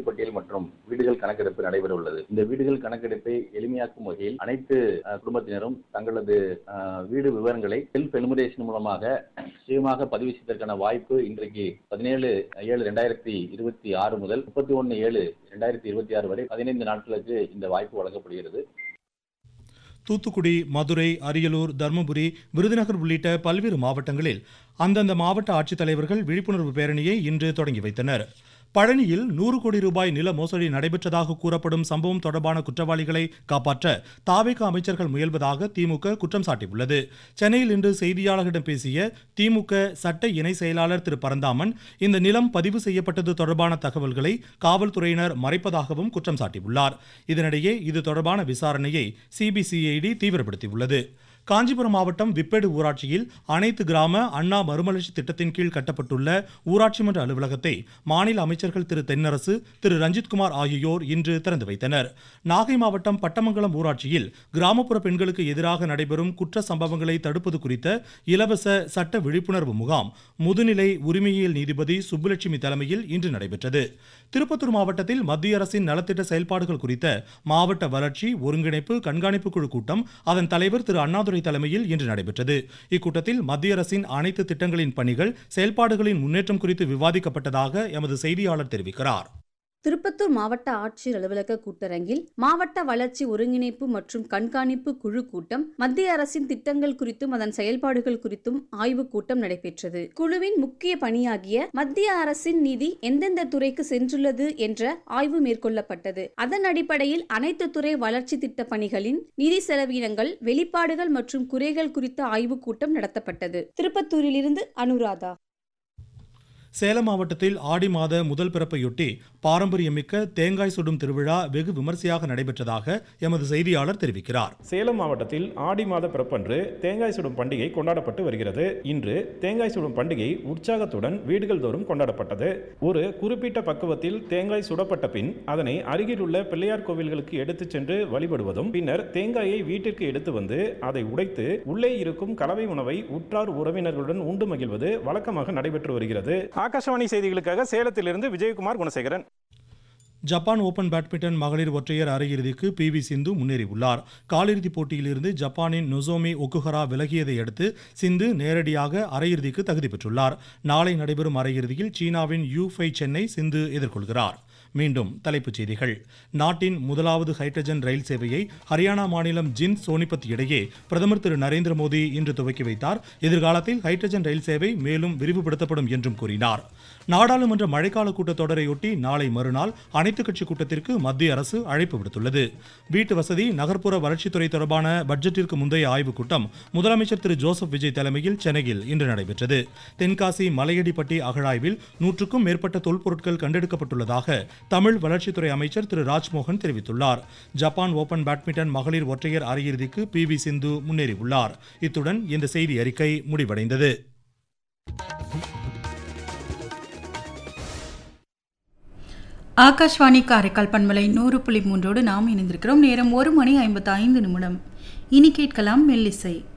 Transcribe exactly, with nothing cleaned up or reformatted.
பட்டியல் மற்றும் வீடுகள் கணக்கெடுப்பு நடைபெற உள்ளது. இந்த வீடுகள் கணக்கெடுப்பை எளிமையாக்கும் வகையில் அனைத்து குடும்பத்தினரும் தங்களது வீடு விவரங்களை செல்ஃப் எனுமரேஷன் மூலமாக சுயமாக பதிவு செய்வதற்கான வாய்ப்பு இன்றைக்கு பதினேழு ஏழு இரண்டாயிரத்தி இருபத்தி ஆறு முதல் முப்பத்தி ஒன்னு ஏழு இரண்டாயிரத்தி இருபத்தி ஆறு வரை பதினைந்து நாட்களுக்கு இந்த வாய்ப்பு வழங்கப்படுகிறது. தூத்துக்குடி, மதுரை, அரியலூர், தர்மபுரி, விருதுநகர் உள்ளிட்ட பல்வேறு மாவட்டங்களில் அந்தந்த மாவட்ட ஆட்சித்தலைவர்கள் விழிப்புணர்வு பேரணியை இன்று தொடங்கி வைத்தனர். பழனியில் நூறு கோடி ரூபாய் நில மோசடி நடைபெற்றதாக கூறப்படும் சம்பவம் தொடர்பான குற்றவாளிகளை காப்பாற்ற தாவேகா அமைச்சர்கள் முயல்வதாக திமுக குற்றம் சாட்டியுள்ளது. சென்னையில் இன்று செய்தியாளர்களிடம் பேசிய திமுக சட்ட இணை செயலாளர் திரு பரந்தாமன், இந்த நிலம் பதிவு செய்யப்பட்டது தொடர்பான தகவல்களை காவல்துறையினர் மறைப்பதாகவும் குற்றம் சாட்டியுள்ளார். இதனிடையே இது தொடர்பான விசாரணையை சிபிசிஐடி தீவிரப்படுத்தியுள்ளது. காஞ்சிபுரம் மாவட்டம் விப்பேடு ஊராட்சியில் அனைத்து கிராம அண்ணா மறுமலர்ச்சி திட்டத்தின் கீழ் கட்டப்பட்டுள்ள ஊராட்சி மன்ற அலுவலகத்தை மாநில அமைச்சர்கள் திரு தென்னரசு, திரு ரஞ்சித்குமார் ஆகியோர் இன்று திறந்து வைத்தனர். நாகை மாவட்டம் பட்டமங்கலம் ஊராட்சியில் கிராமப்புற பெண்களுக்கு எதிராக நடைபெறும் குற்ற சம்பவங்களை தடுப்பது குறித்த இலவச சட்ட விழிப்புணர்வு முகாம் முதுநிலை உரிமையியல் நீதிபதி சுப்புலட்சுமி தலைமையில் இன்று நடைபெற்றது. திருப்பத்தூர் மாவட்டத்தில் மத்திய அரசின் நலத்திட்ட செயல்பாடுகள் குறித்த மாவட்ட வளர்ச்சி ஒருங்கிணைப்பு கண்காணிப்பு குழு கூட்டம் அதன் தலைவர் திரு அண்ணாதுரை தலைமையில் இன்று நடைபெற்றது. இக்கூட்டத்தில் மத்திய அரசின் அனைத்து திட்டங்களின் பணிகள், செயல்பாடுகளின் முன்னேற்றம் குறித்து விவாதிக்கப்பட்டதாக எமது செய்தியாளர் தெரிவிக்கிறார். திருப்பத்தூர் மாவட்ட ஆட்சியர் அலுவலக கூட்டரங்கில் மாவட்ட வளர்ச்சி ஒருங்கிணைப்பு மற்றும் கண்காணிப்பு குழு கூட்டம், மத்திய அரசின் திட்டங்கள் குறித்தும் அதன் செயல்பாடுகள் குறித்தும் ஆய்வுக் கூட்டம் நடைபெற்றது. குழுவின் முக்கிய பணியாகிய மத்திய அரசின் நிதி எந்தெந்த துறைக்கு சென்றுள்ளது என்ற ஆய்வு மேற்கொள்ளப்பட்டது. அதன் அடிப்படையில் அனைத்து துறை வளர்ச்சி திட்ட பணிகளின் நிதி செலவினங்கள், வெளிப்பாடுகள் மற்றும் குறைகள் குறித்த ஆய்வுக் கூட்டம் நடத்தப்பட்டது. திருப்பத்தூரிலிருந்து அனுராதா. சேலம் மாவட்டத்தில் ஆடி மாத முதல் பிறப்பையொட்டி பாரம்பரியமிக்க தேங்காய் சுடும் திருவிழா வெகு விமர்சையாக நடைபெற்றதாக எமது செய்தியாளர் தெரிவிக்கிறார். சேலம் மாவட்டத்தில் ஆடி மாத பிறப்பன்று தேங்காய் சுடும் பண்டிகை கொண்டாடப்பட்டு வருகிறது. இன்று தேங்காய் சுடும் பண்டிகை உற்சாகத்துடன் வீடுகள் தோறும் கொண்டாடப்பட்டது. ஒரு குறிப்பிட்ட பக்குவத்தில் தேங்காய் சுடப்பட்ட பின் அதனை அருகில் உள்ள பிள்ளையார் கோவில்களுக்கு எடுத்துச் சென்று வழிபடுவதும், பின்னர் தேங்காயை வீட்டிற்கு எடுத்து வந்து அதை உடைத்து உள்ளே இருக்கும் கலவை உணவை உற்றார் உறவினர்களுடன் உண்டு மகிழ்வது வழக்கமாக நடைபெற்று வருகிறது. ஆகாஷவாணி செய்திகளுக்காக சேலத்திலிருந்து Vijayakumar Gunasekaran. Japan open badminton மகளிர் ஒற்றையர் அரையிறுதிக்கு பி வி சிந்து முன்னேறியுள்ளார். காலிறுதிப் போட்டியிலிருந்து ஜப்பானின் நொசோமி ஒக்குஹரா விலகியதை அடுத்து சிந்து நேரடியாக அரையிறுதிக்கு தகுதி பெற்றுள்ளார். நாளை நடைபெறும் அரையிறுதியில் சீனாவின் யூ ஃபை சென்னை சிந்து எதிர்கொள்கிறார். மீண்டும் தலைப்புச் செய்திகள். நாட்டின் முதலாவது ஹைட்ரஜன் ரயில் சேவையை ஹரியானா மாநிலம் ஜிந்த் சோனிபத் இடையே பிரதமர் திரு நரேந்திர மோடி இன்று துவக்கி வைத்தார். எதிர்காலத்தில் ஹைட்ரஜன் ரயில் சேவை மேலும் விரிவுபடுத்தப்படும் என்றும் கூறினார். நாடாளுமன்ற மழைக்கால கூட்டத்தொடரையொட்டி நாளை மறுநாள் அனைத்துக் கட்சி கூட்டத்திற்கு மத்திய அரசு அழைப்பு விடுத்துள்ளது. வீட்டு வசதி, நகர்ப்புற வளர்ச்சித்துறை தொடர்பான பட்ஜெட்டிற்கு முந்தைய ஆய்வுக் கூட்டம் முதலமைச்சர் திரு ஜோசப் விஜய் தலைமையில் சென்னையில் இன்று நடைபெற்றது. தென்காசி மலையடிப்பட்டி அகழாய்வில் நூற்றுக்கும் மேற்பட்ட தொல்பொருட்கள் கண்டெடுக்கப்பட்டுள்ளதாக தமிழ் வளர்ச்சித்துறை அமைச்சர் திரு ராஜ்மோகன் தெரிவித்துள்ளார். ஜப்பான் ஓபன் பேட்மிண்டன் மகளிர் ஒற்றையர் அரையிறுதிக்கு பி வி சிந்து முன்னேறியுள்ளார். இத்துடன் இந்த செய்தி அறிக்கை முடிவடைந்தது. ஆகாஷ்வாணி காரைக்கால் பண்பலை நூறு புள்ளி மூன்றோடு நாம் இணைந்திருக்கிறோம். நேரம் ஒரு மணி ஐம்பத்தி ஐந்து நிமிடம். இனி கேட்கலாம் மெல்லிசை.